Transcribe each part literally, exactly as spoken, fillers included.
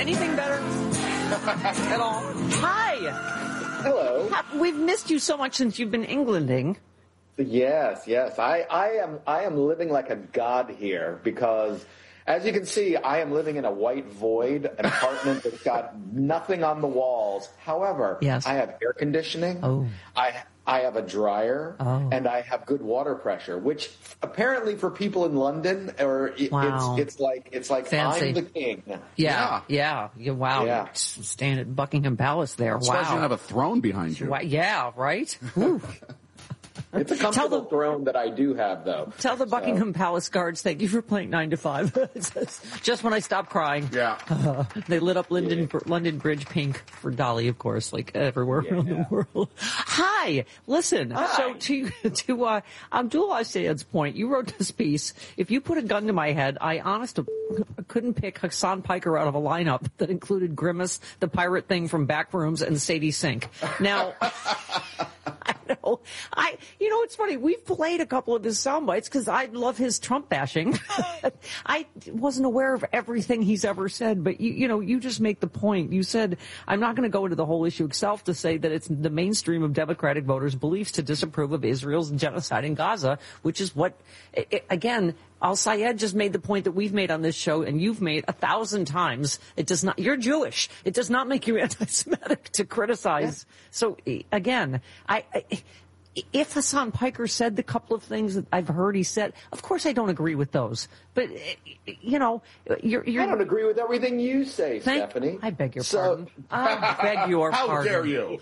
anything better at all? Hi. Hello. We've missed you so much since you've been Englanding. Yes, yes. I, I am I am living like a god here because, as you can see, I am living in a white void, an apartment that's got nothing on the walls. However, yes. I have air conditioning. Oh. I I have a dryer, oh. and I have good water pressure, which apparently for people in London, or it, wow. it's it's like it's like Fancy. I'm the king. Yeah, yeah, yeah. yeah wow. Yeah. Stand at Buckingham Palace there. Wow. Wow. You have a throne behind you. Wow. Yeah, right? It's a comfortable the, throne that I do have, though. Tell the Buckingham so. Palace guards thank you for playing nine to five. Just when I stopped crying. Yeah. Uh, they lit up London, yeah. London Bridge pink for Dolly, of course, like everywhere yeah. around the world. Hi. Listen. Hi. So to to uh, Abdul Assad's point, you wrote this piece. If you put a gun to my head, I honest couldn't pick Hassan Piker out of a lineup that included Grimace, the pirate thing from Backrooms, and Sadie Sink. Now, I know. I, you know, it's funny. We've played a couple of his sound bites because I love his Trump bashing. I wasn't aware of everything he's ever said, but you, you know, you just make the point. You said, I'm not going to go into the whole issue itself to say that it's the mainstream of Democratic voters' beliefs to disapprove of Israel's genocide in Gaza, which is what, again, Al-Sayed just made the point that we've made on this show, and you've made a thousand times. It does not. You're Jewish. It does not make you anti-Semitic to criticize. Yeah. So again, I, I if Hassan Piker said the couple of things that I've heard he said, of course I don't agree with those. But you know, you're. you're I don't agree with everything you say, thank, Stephanie. I beg your so, pardon. I beg your How pardon. How dare you?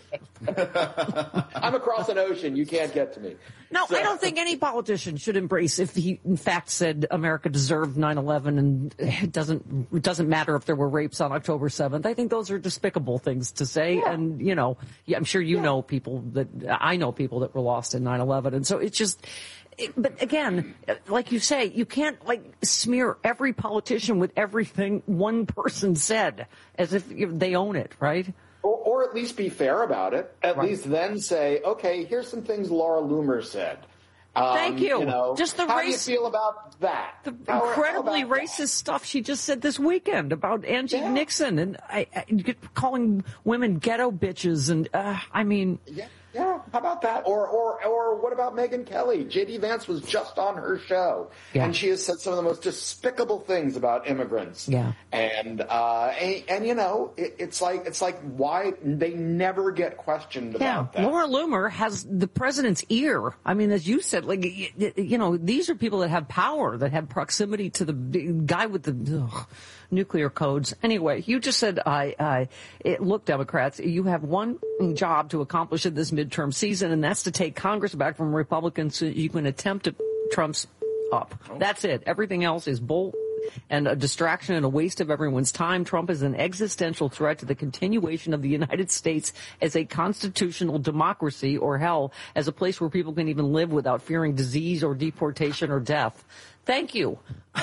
I'm across an ocean. You can't get to me. No, so. I don't think any politician should embrace if he, in fact, said America deserved nine eleven and it doesn't it doesn't matter if there were rapes on October seventh. I think those are despicable things to say. Yeah. And, you know, yeah, I'm sure you yeah. know people that I know people that were lost in nine eleven. And so it's just. But again, like you say, you can't like smear every politician with everything one person said as if they own it, right? Or, or at least be fair about it. At right. least then say, okay, here's some things Laura Loomer said. Um, Thank you. you know, just the how race, do you feel about that? The how, incredibly how about racist that? stuff she just said this weekend about Angie yeah. Nixon and I, I, calling women ghetto bitches. And uh, I mean, yeah. Yeah, how about that? Or or or what about Megyn Kelly? J D Vance was just on her show, yeah. and she has said some of the most despicable things about immigrants. Yeah, and uh, and, and you know, it, it's like it's like why they never get questioned yeah. about that. Laura Loomer has the president's ear. I mean, as you said, like you know, these are people that have power, that have proximity to the guy with the ugh, nuclear codes. Anyway, you just said, I, I it, look, Democrats, you have one job to accomplish in this midterm season, and that's to take Congress back from Republicans so you can attempt to Trump's up. Oh. That's it. Everything else is bull and a distraction and a waste of everyone's time. Trump is an existential threat to the continuation of the United States as a constitutional democracy, or hell, as a place where people can even live without fearing disease or deportation or death. Thank you.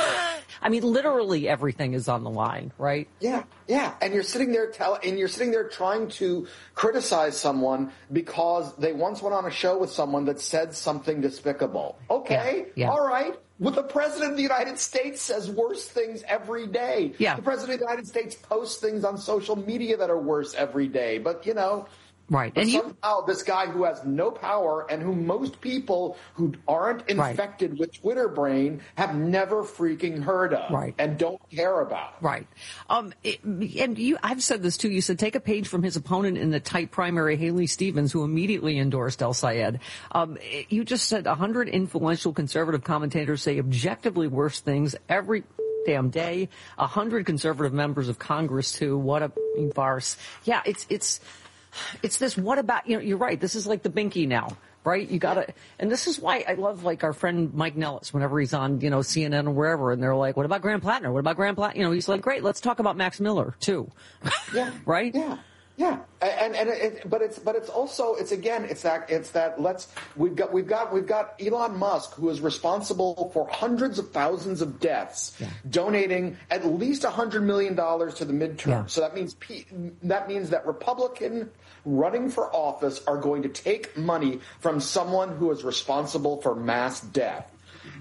I mean, literally everything is on the line, right? Yeah, yeah. And you're sitting there tell, and you're sitting there trying to criticize someone because they once went on a show with someone that said something despicable. Okay, yeah, yeah. all right. Well, the President of the United States says worse things every day. Yeah. The President of the United States posts things on social media that are worse every day. But, you know... Right. But and somehow you, this guy who has no power and who most people who aren't infected right. with Twitter brain have never freaking heard of right. and don't care about. Right. Um, it, and you, I've said this too. You said take a page from his opponent in the tight primary, Haley Stevens, who immediately endorsed El-Sayed. Um, you just said a hundred influential conservative commentators say objectively worse things every damn day. A hundred conservative members of Congress too. What a farce. Yeah, it's, it's, It's this, what about, you know, you're right, this is like the binky now, right? You gotta, and this is why I love, like, our friend Mike Nellis, whenever he's on, you know, C N N or wherever, and they're like, what about Graham Plattner? What about Graham Plattner? You know, he's like, great, let's talk about Max Miller, too. Yeah. Right? Yeah. Yeah, and and it, but it's but it's also it's again it's that it's that let's we've got we've got we've got Elon Musk, who is responsible for hundreds of thousands of deaths, yeah. donating at least a hundred million dollars to the midterm. Yeah. So that means that means that Republican running for office are going to take money from someone who is responsible for mass death.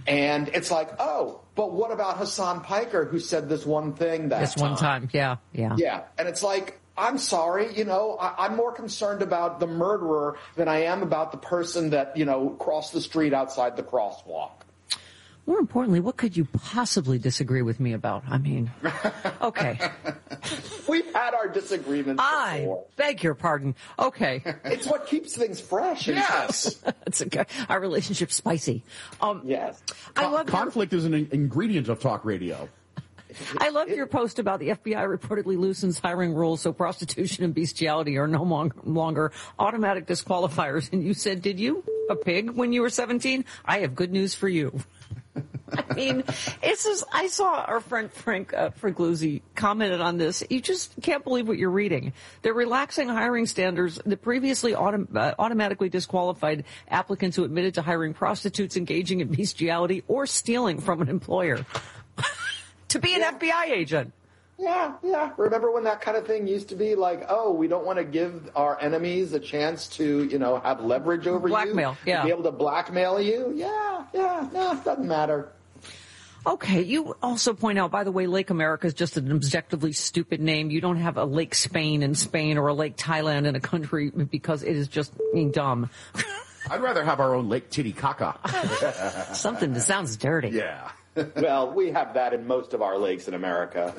And it's like, oh, but what about Hassan Piker, who said this one thing that This one time, yeah, yeah. Yeah, and it's like, I'm sorry, you know, I, I'm more concerned about the murderer than I am about the person that, you know, crossed the street outside the crosswalk. More importantly, what could you possibly disagree with me about? I mean, okay. We've had our disagreements I before. beg your pardon. Okay. It's what keeps things fresh. Yes. It's okay. Our relationship's spicy. Um, Yes. I Co- love conflict your, is an in- ingredient of talk radio. I love your post about the F B I reportedly loosens hiring rules so prostitution and bestiality are no mon- longer automatic disqualifiers. And you said, did you? A pig when you were seventeen? I have good news for you. I mean, it's just, I saw our friend Frank uh, Fragluzzi commented on this. You just can't believe what you're reading. They're relaxing hiring standards. The previously autom- uh, automatically disqualified applicants who admitted to hiring prostitutes engaging in bestiality or stealing from an employer to be an Yeah. F B I agent. Yeah, yeah. Remember when that kind of thing used to be like, oh, we don't want to give our enemies a chance to, you know, have leverage over Blackmail, you? yeah. To be able to blackmail you? Yeah, yeah. No, it doesn't matter. Okay, you also point out, by the way, Lake America is just an objectively stupid name. You don't have a Lake Spain in Spain or a Lake Thailand in a country because it is just being dumb. I'd rather have our own Lake Titicaca. Something that sounds dirty. Yeah. Well, we have that in most of our lakes in America.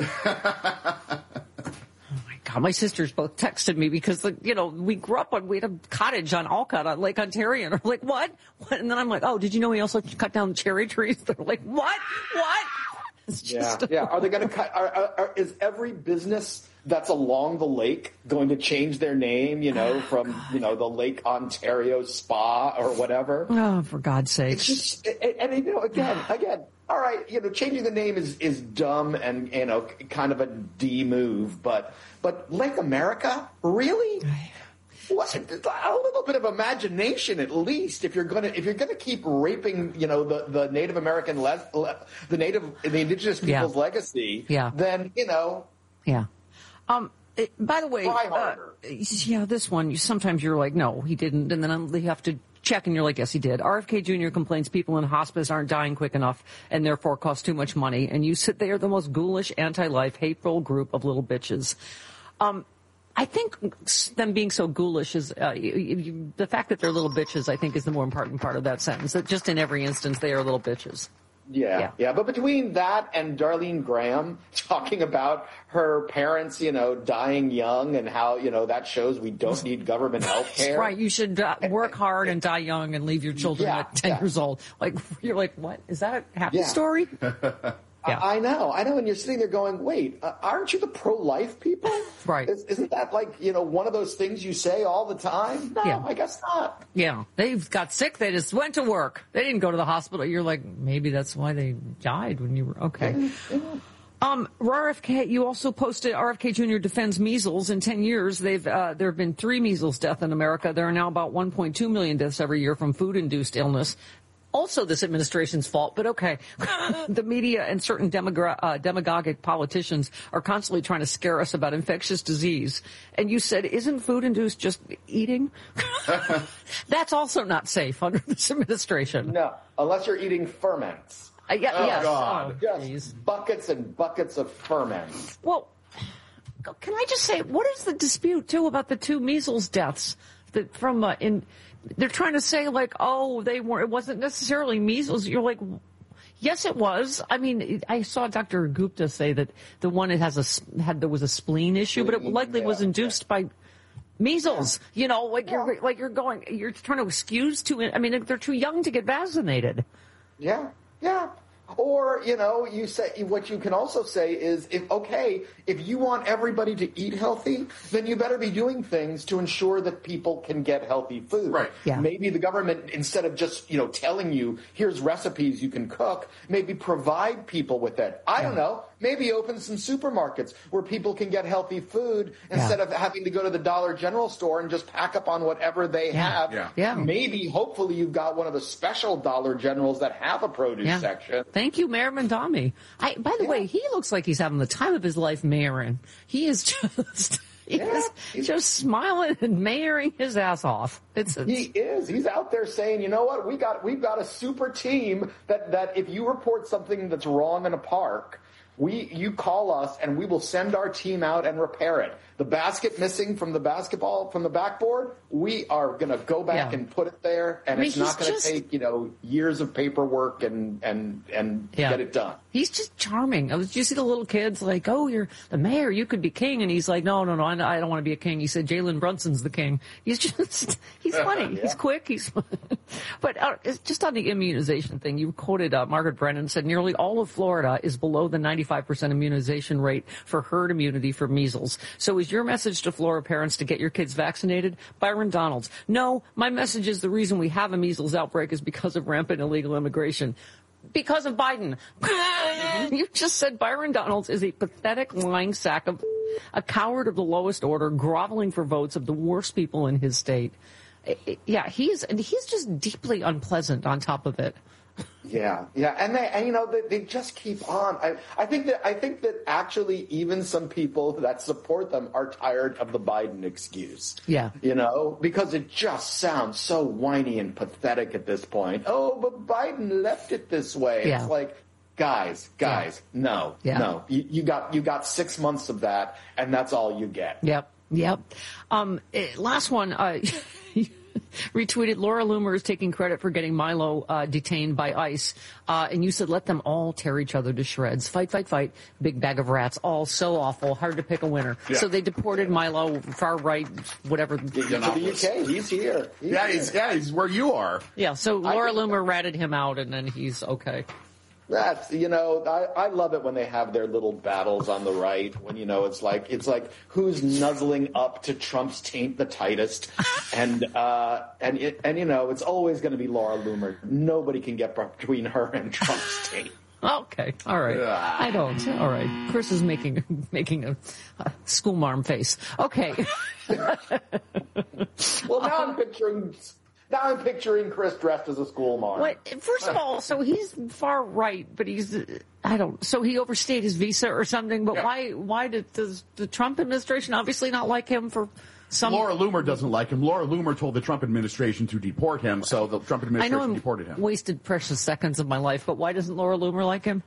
God, my sisters both texted me because, like, you know, we grew up on, we had a cottage on Alcott on Lake Ontario. And they're like, what? what? And then I'm like, oh, did you know we also cut down cherry trees? They're like, what? What? It's just, Yeah, yeah. Are they going to cut? Are, are, are, is every business that's along the lake going to change their name? You know, from God. you know the Lake Ontario Spa or whatever. Oh, for God's sake. It's just, and, and you know, again, again. All right, you know, changing the name is, is dumb and, you know, kind of a D move, but but Lake America, really? What, a little bit of imagination, at least, if you're gonna if you're gonna keep raping, you know, the, the Native American le, le, the Native the Indigenous people's Yeah. legacy. Yeah. Then you know. Yeah. Um. It, by the way, Try uh, harder. yeah, this one. You sometimes you're like, no, he didn't, and then they have to check, and you're like, yes, he did. R F K Junior complains people in hospice aren't dying quick enough, and therefore cost too much money. And you said they are the most ghoulish, anti-life, hateful group of little bitches. Um. I think them being so ghoulish is uh, you, you, the fact that they're little bitches. I think is the more important part of that sentence. That just in every instance they are little bitches. Yeah, Yeah. yeah, but between that and Darlene Graham talking about her parents, you know, dying young and how, you know, that shows we don't need government health care. Right, you should uh, work hard and die young and leave your children Yeah, at ten yeah. years old. Like, you're like, what? Is that a happy Yeah. story? Yeah. I I know, I know, and you're sitting there going, wait, uh, aren't you the pro-life people? Right. Is, isn't that like, you know, one of those things you say all the time? No, Yeah. I guess not. Yeah, they got sick. They just went to work. They didn't go to the hospital. You're like, maybe that's why they died when you were okay. Um, R F K, you also posted R F K Junior defends measles. In ten years, they've uh, there have been three measles deaths in America. There are now about one point two million deaths every year from food-induced illness. Also this administration's fault, but okay. The media and certain demogra- uh, demagogic politicians are constantly trying to scare us about infectious disease. And you said, isn't food-induced just eating? That's also not safe under this administration. No, unless you're eating ferments. Uh, yeah, Oh, yes. God. Oh, Just please. buckets and buckets of ferments. Well, can I just say, what is the dispute, too, about the two measles deaths that from uh, in... They're trying to say, like, oh, they were. It wasn't necessarily measles. You're like, yes, it was. I mean, I saw Doctor Gupta say that the one that has a s- had there was a spleen issue, but it likely was Yeah, induced by measles. You know, like Yeah. you're like you're going, you're trying to excuse too. I mean, they're too young to get vaccinated. Yeah, yeah. Or, you know, you say what you can also say is, if okay, if you want everybody to eat healthy, then you better be doing things to ensure that people can get healthy food. Right. Yeah. Maybe the government, instead of just, you know, telling you, here's recipes you can cook, maybe provide people with it. I don't know. Maybe open some supermarkets where people can get healthy food instead Yeah. of having to go to the Dollar General store and just pack up on whatever they have. Yeah. Yeah. Maybe, hopefully, you've got one of the special Dollar Generals that have a produce Yeah. section. Thank you, Mayor Mandami. I, by the Yeah. way, he looks like he's having the time of his life, mayoring. He is just, He's Yeah, he's- just smiling and mayoring his ass off. It's, it's He is. He's out there saying, you know what? We got we've got a super team that that if you report something that's wrong in a park, we you call us and we will send our team out and repair it. The basket missing from the basketball from the backboard, we are going to go back Yeah. and put it there, and I mean, it's not he's going to just- take you know years of paperwork and and and Yeah. get it done. He's just charming. I was, did you see the little kids like, oh, you're the mayor, you could be king. And he's like, no, no, no, I I don't want to be a king. He said, Jalen Brunson's the king. He's just, he's funny. Yeah. He's quick. He's, but uh, it's just on the immunization thing. You quoted uh, Margaret Brennan said nearly all of Florida is below the ninety-five percent immunization rate for herd immunity for measles. So is your message to Florida parents to get your kids vaccinated? Byron Donalds. No, my message is the reason we have a measles outbreak is because of rampant illegal immigration. Because of Biden. You just said Byron Donalds is a pathetic lying sack of a coward of the lowest order, groveling for votes of the worst people in his state. Yeah, he's he's just deeply unpleasant on top of it. Yeah, yeah, and they, and you know, they, they just keep on. I, I think that I think that actually even some people that support them are tired of the Biden excuse. Yeah, you know, because it just sounds so whiny and pathetic at this point. Oh, but Biden left it this way. Yeah. It's like, guys, guys, yeah. no, yeah. no, you, you got you got six months of that, and that's all you get. Yep, yep. Um, eh, last one. Uh, retweeted Laura Loomer is taking credit for getting Milo uh, detained by ICE, uh, and you said let them all tear each other to shreds. Fight, fight, fight. Big bag of rats. All so awful. Hard to pick a winner. Yeah. So they deported Milo, far right, whatever. To the U K, he's here. He's Yeah, here. he's, yeah, he's where you are. Yeah. So Laura think Loomer ratted him out, and then he's okay. That's, you know, I, I love it when they have their little battles on the right, when, you know, it's like, it's like who's nuzzling up to Trump's taint the tightest. And, uh, and, it, and, you know, it's always going to be Laura Loomer. Nobody can get between her and Trump's taint. Okay, all right. Yeah. I don't. All right. Chris is making making a, a school marm face. Okay. Well, now I'm picturing, now I'm picturing Chris dressed as a school marm. What, first of all, so he's far right, but he's, I don't, so he overstayed his visa or something, but Yeah. why, why did, does the Trump administration obviously not like him for some... Laura Loomer doesn't like him. Laura Loomer told the Trump administration to deport him, so the Trump I administration know I'm deported him. wasted precious seconds of my life, but why doesn't Laura Loomer like him?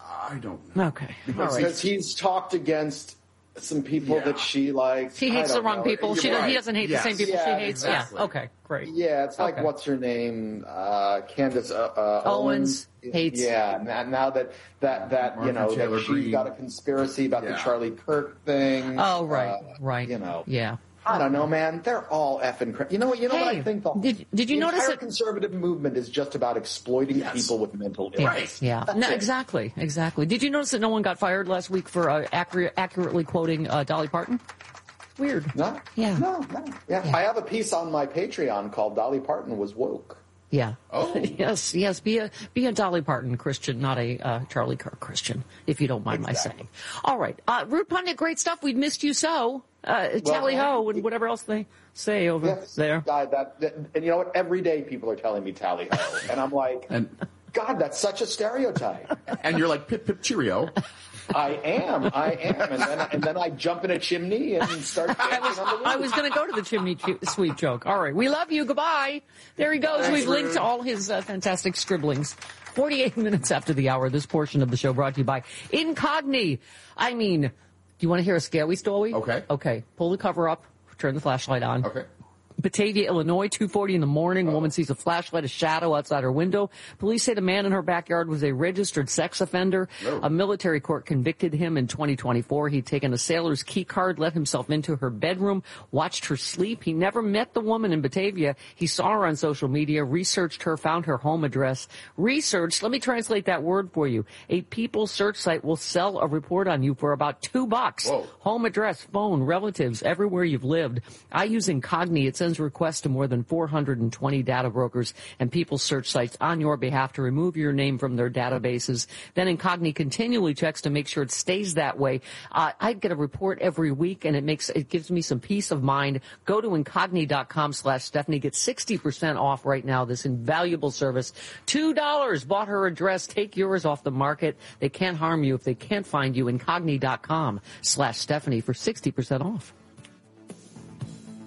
I don't know. Okay, all right. Because he's talked against some people Yeah. that she likes. He hates I the don't wong know. people. She You're does, he right. doesn't hate Yes. the same people Yeah, she hates. exactly. Yeah, okay, great. Yeah, it's like, Okay. what's her name? Uh, Candace uh, uh, Owens hates- Yeah, now, now that that that you Martha know Taylor that she Greene. got a conspiracy about Yeah. the Charlie Kirk thing. Oh, right, uh, right. You know, Yeah. I don't know, man. They're all effing. Cra- you know what? You know what Hey, I think? The, did- did you the notice entire that- conservative movement is just about exploiting Yes. people with mental illness. Right. Yeah, That's no, it. exactly, exactly. Did you notice that no one got fired last week for uh, accurate, accurately quoting uh, Dolly Parton? Weird. No. Yeah. No. No. Yeah. Yeah. I have a piece on my Patreon called "Dolly Parton Was Woke." Yeah. Oh. yes, yes. Be a be a Dolly Parton Christian, not a uh, Charlie Kirk Christian, if you don't mind Exactly. my saying. All right, uh, Rude Pundit, great stuff. We'd missed you so. Uh, tally ho and whatever else they say over Yes, there. God, that, that, and you know what? Every day people are telling me tally ho, and I'm like, And God, that's such a stereotype. and you're like, pip, pip, cheerio. I am, I am, and then and then I jump in a chimney and start dancing I was, on the roof. I was going to go to the chimney ch- sweep joke. All right. We love you. Goodbye. There he goes. Thanks, We've linked Rude. to all his uh, fantastic scribblings. forty-eight minutes after the hour, this portion of the show brought to you by Incogni. I mean, do you want to hear a scary story? Okay. Okay. Pull the cover up. Turn the flashlight on. Okay. Batavia, Illinois, two forty in the morning. A woman sees a flashlight, a shadow outside her window. Police say the man in her backyard was a registered sex offender. Oh. A military court convicted him in twenty twenty-four. He'd taken a sailor's key card, let himself into her bedroom, watched her sleep. He never met the woman in Batavia. He saw her on social media, researched her, found her home address. Researched, let me translate that word for you. A People search site will sell a report on you for about two bucks. Whoa. Home address, phone, relatives, everywhere you've lived. I use Incogni. It sends requests to more than four hundred twenty data brokers and people search sites on your behalf to remove your name from their databases. Then Incogni continually checks to make sure it stays that way. Uh, I get a report every week, and it makes it gives me some peace of mind. Go to Incogni.com slash Stephanie. Get sixty percent off right now. This invaluable service. two dollars. Bought her address. Take yours off the market. They can't harm you if they can't find you. Incogni.com slash Stephanie for sixty percent off.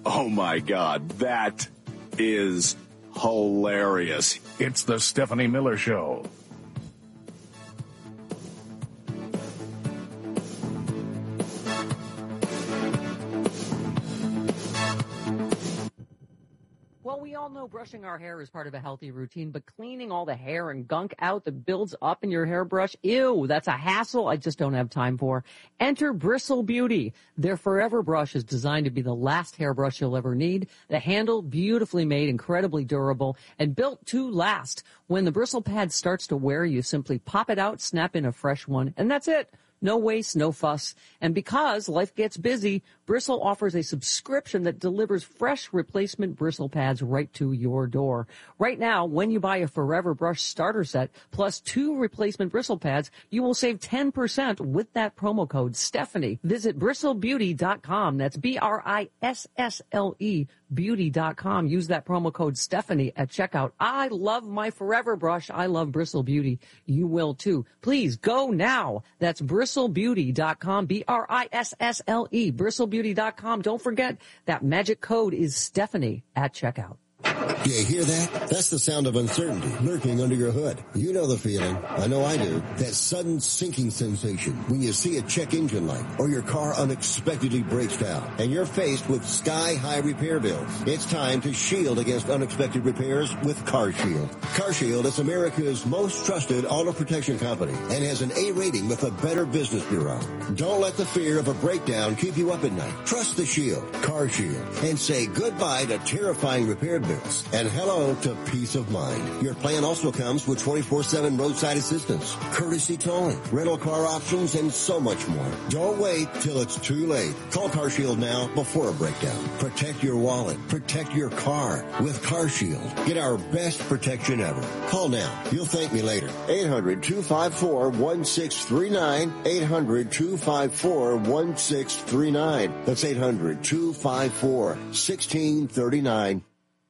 Oh, my God. That is hilarious. It's the Stephanie Miller Show. Well, we all know brushing our hair is part of a healthy routine, but cleaning all the hair and gunk out that builds up in your hairbrush, ew, that's a hassle I just don't have time for. Enter Bristle Beauty. Their Forever Brush is designed to be the last hairbrush you'll ever need. The handle, beautifully made, incredibly durable, and built to last. When the bristle pad starts to wear, you simply pop it out, snap in a fresh one, and that's it. No waste, no fuss. And because life gets busy, Bristle offers a subscription that delivers fresh replacement bristle pads right to your door. Right now, when you buy a Forever Brush starter set plus two replacement bristle pads, you will save ten percent with that promo code Stephanie. Visit bristle beauty dot com. That's B R I S S L E beauty dot com. Use that promo code Stephanie at checkout. I love my Forever Brush. I love Bristle Beauty. You will too. Please go now. That's bristle beauty dot com. B R I S S L E. bristle beauty dot com. Don't forget that magic code is Stephanie at checkout. Do you hear that? That's the sound of uncertainty lurking under your hood. You know the feeling. I know I do. That sudden sinking sensation when you see a check engine light or your car unexpectedly breaks down and you're faced with sky-high repair bills. It's time to shield against unexpected repairs with CarShield. CarShield is America's most trusted auto protection company and has an A rating with the Better Business Bureau. Don't let the fear of a breakdown keep you up at night. Trust the Shield, CarShield, and say goodbye to terrifying repair bills. And hello to peace of mind. Your plan also comes with twenty-four seven roadside assistance, courtesy towing, rental car options, and so much more. Don't wait till it's too late. Call CarShield now before a breakdown. Protect your wallet. Protect your car with CarShield. Get our best protection ever. Call now. You'll thank me later. eight hundred two five four one six three nine. eight hundred two five four one six three nine. That's eight hundred two five four one six three nine.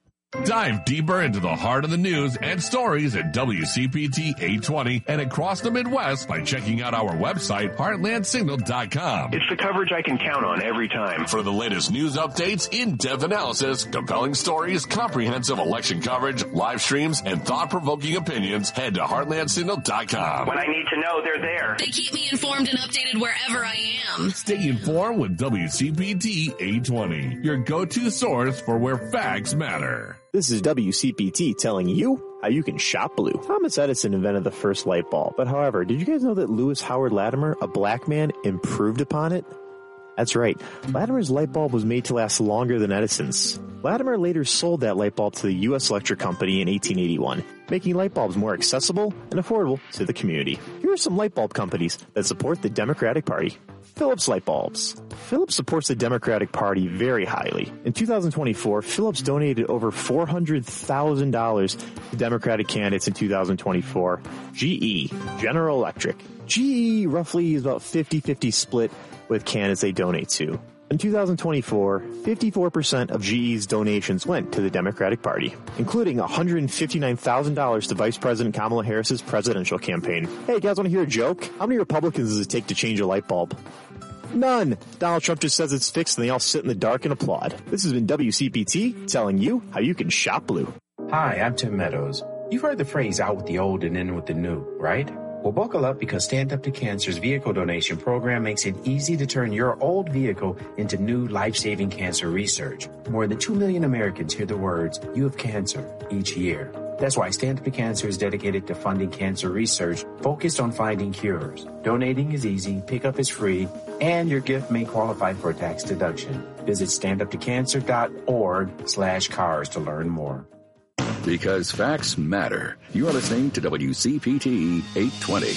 Dive deeper into the heart of the news and stories at W C P T eight twenty and across the Midwest by checking out our website, heartland signal dot com. It's the coverage I can count on every time. For the latest news updates, in-depth analysis, compelling stories, comprehensive election coverage, live streams, and thought-provoking opinions, head to heartland signal dot com. When I need to know, they're there. They keep me informed and updated wherever I am. Stay informed with W C P T eight twenty, your go-to source for where facts matter. This is W C P T telling you how you can shop blue. Thomas Edison invented the first light bulb, but however, did you guys know that Lewis Howard Latimer, a black man, improved upon it? That's right. Latimer's light bulb was made to last longer than Edison's. Latimer later sold that light bulb to the U S Electric Company in eighteen eighty-one, making light bulbs more accessible and affordable to the community. Here are some light bulb companies that support the Democratic Party. Philips Light Bulbs. Philips supports the Democratic Party very highly. In two thousand twenty-four, Philips donated over four hundred thousand dollars to Democratic candidates in two thousand twenty-four. G E, General Electric. G E roughly is about fifty-fifty split with candidates they donate to. In two thousand twenty-four, fifty-four percent of G E's donations went to the Democratic Party, including one hundred fifty-nine thousand dollars to Vice President Kamala Harris's presidential campaign. Hey, guys, want to hear a joke? How many Republicans does it take to change a light bulb? None. Donald Trump just says it's fixed and they all sit in the dark and applaud. This has been W C P T telling you how you can shop blue. Hi, I'm Tim Meadows. You've heard the phrase out with the old and in with the new, right? Well, buckle up because Stand Up to Cancer's vehicle donation program makes it easy to turn your old vehicle into new life-saving cancer research. More than two million Americans hear the words, "You have cancer," each year. That's why Stand Up to Cancer is dedicated to funding cancer research focused on finding cures. Donating is easy, pickup is free, and your gift may qualify for a tax deduction. Visit standuptocancer.org slash cars to learn more. Because facts matter. You are listening to W C P T eight twenty.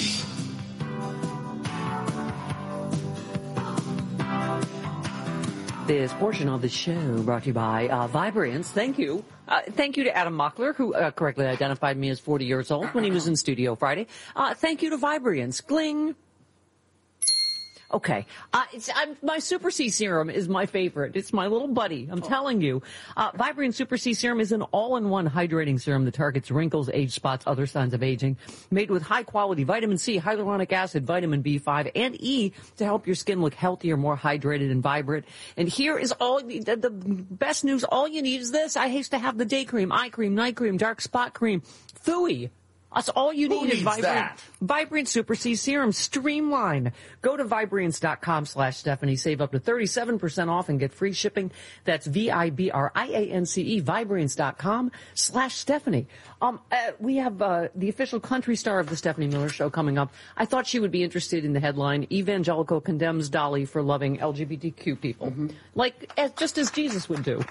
This portion of the show brought to you by uh, Vibrance. Thank you. Uh, thank you to Adam Mockler, who uh, correctly identified me as forty years old when he was in studio Friday. Uh, thank you to Vibrance. Gling. Okay. Uh, it's, I'm, my Super C Serum is my favorite. It's my little buddy. I'm oh. telling you. Uh, Vibrant Super C Serum is an all-in-one hydrating serum that targets wrinkles, age spots, other signs of aging. Made with high-quality vitamin C, hyaluronic acid, vitamin B five, and E to help your skin look healthier, more hydrated, and vibrant. And here is all the, the best news. All you need is this. I used to have the day cream, eye cream, night cream, dark spot cream, F U I. That's all you need is Vibrant, Vibrant Super C Serum. Streamline. Go to Vibrance dot com slash Stephanie. Save up to thirty-seven percent off and get free shipping. That's V I B R I A N C E, Vibrance dot com slash Stephanie. Um, uh, we have uh, the official country star of the Stephanie Miller Show coming up. I thought she would be interested in the headline, Evangelical condemns Dolly for loving L G B T Q people. Mm-hmm. Like, as, just as Jesus would do.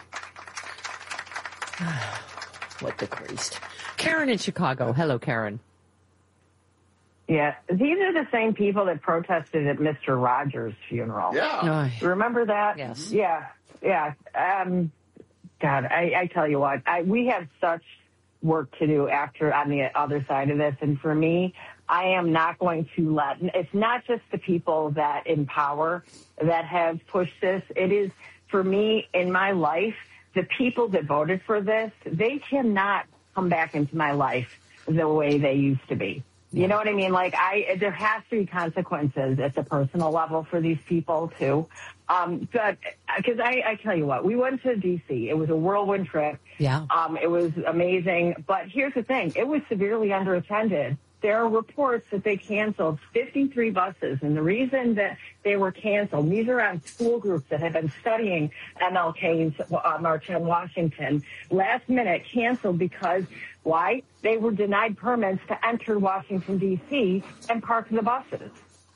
What the Christ. Karen in Chicago. Hello, Karen. Yeah, these are the same people that protested at Mister Rogers' funeral. Yeah. Remember that? Yes. Yeah, yeah. Um, God, I, I tell you what, I, we have such work to do after on the other side of this. And for me, I am not going to let, it's not just the people that in power that have pushed this. It is, for me, in my life, the people that voted for this, they cannot come back into my life the way they used to be. You know what I mean? Like, I, there has to be consequences at the personal level for these people too. Um, but, cause I, I tell you what, we went to D C. It was a whirlwind trip. Yeah. Um, it was amazing. But here's the thing. It was severely underattended. There are reports that they canceled fifty-three buses, and the reason that they were canceled, these are on school groups that have been studying M L K's uh, March on Washington, last minute canceled because, why? They were denied permits to enter Washington, D C and park the buses.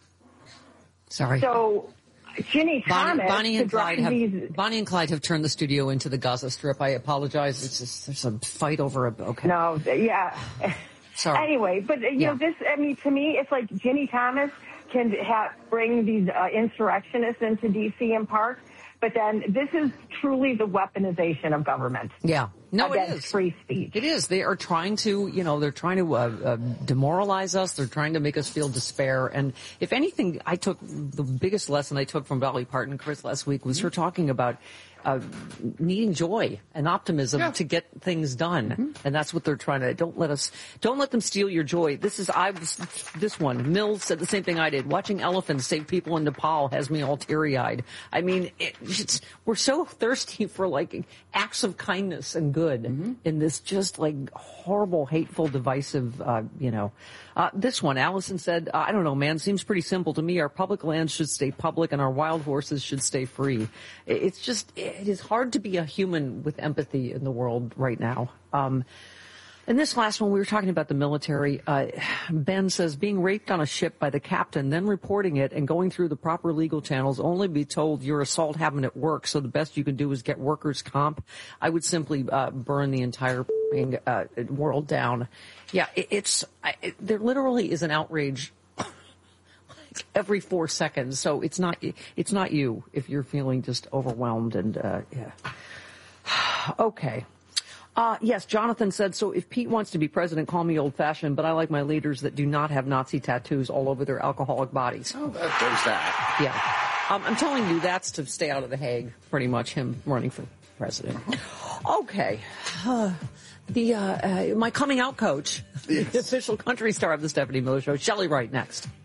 Sorry. So Ginny Bonnie, Thomas... Bonnie, and Clyde have, these... Bonnie and Clyde have turned the studio into the Gaza Strip. I apologize. It's just, there's a fight over a... Okay. No, yeah... Sorry. Anyway, but, you yeah. know, this, I mean, to me, it's like Ginny Thomas can ha- bring these uh, insurrectionists into D C and park, but then this is truly the weaponization of government. Yeah. No, it is. Free speech. It is. They are trying to, you know, they're trying to uh, uh, demoralize us. They're trying to make us feel despair. And if anything, I took, the biggest lesson I took from Dolly Parton, Chris, last week was her talking about Uh, needing joy and optimism yeah. to get things done. Mm-hmm. And that's what they're trying to, don't let us, don't let them steal your joy. This is, I was, this one, Mills said the same thing I did. Watching elephants save people in Nepal has me all teary-eyed. I mean, it, it's, we're so thirsty for like acts of kindness and good mm-hmm. in this just like horrible, hateful, divisive, uh, you know. Uh, this one, Allison said, uh, I don't know, man, seems pretty simple to me. Our public lands should stay public and our wild horses should stay free. It's just, it is hard to be a human with empathy in the world right now. Um, and this last one, we were talking about the military. Uh, Ben says, being raped on a ship by the captain, then reporting it and going through the proper legal channels, only be told your assault happened at work, so the best you can do is get workers' comp. I would simply uh, burn the entire uh, world down. Yeah, it, it's, it, there literally is an outrage every four seconds. So it's not, it's not you if you're feeling just overwhelmed and, uh, yeah. Okay. Uh, yes, Jonathan said, so if Pete wants to be president, call me old fashioned, but I like my leaders that do not have Nazi tattoos all over their alcoholic bodies. Oh, that, there's that. Yeah. Um, I'm telling you, that's to stay out of The Hague, pretty much, him running for president. Okay. Uh, the, uh, uh, my coming out coach, yes. The official country star of the Stephanie Miller Show, Shelley Wright, next.